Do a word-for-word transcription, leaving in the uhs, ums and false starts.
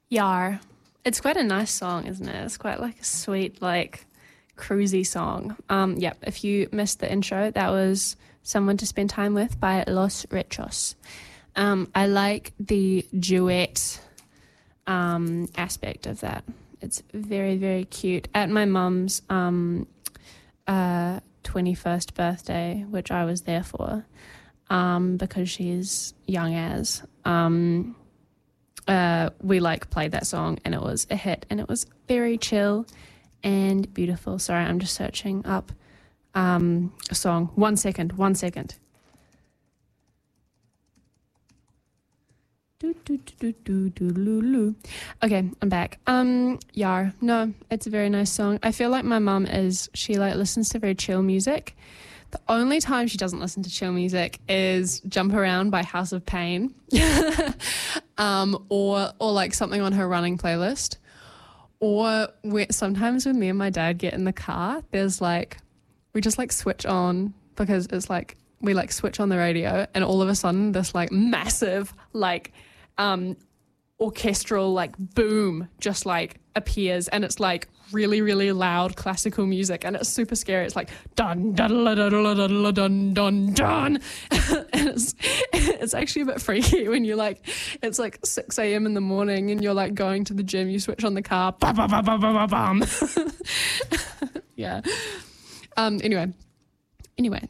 Yar. It's quite a nice song, isn't it? It's quite like a sweet, like cruisy song. Um, yep, if you missed the intro, that was Someone to Spend Time With by Los Rechos. Um, I like the duet um, aspect of that. It's very, very cute. At my mum's um, uh, twenty-first birthday, which I was there for, um, because she's young as, um, uh, we like played that song and it was a hit and it was very chill and beautiful. Sorry, I'm just searching up um, a song. One second, one second. Do, do, do, do, do, do, do. Okay, I'm back. Um, Yar. No, it's a very nice song. I feel like my mum is, she like listens to very chill music. The only time she doesn't listen to chill music is Jump Around by House of Pain. um, or or like something on her running playlist. Or we, sometimes when me and my dad get in the car, there's like, we just like switch on because it's like, we like switch on the radio and all of a sudden this like massive like um orchestral like boom just like appears and it's like really really loud classical music and it's super scary. It's like dun dun dun dun dun dun dun dun and it's it's actually a bit freaky when you're like, it's like six a.m. in the morning and you're like going to the gym, you switch on the car, bum, bum, bum, bum, bum, bum. Yeah. Um anyway anyway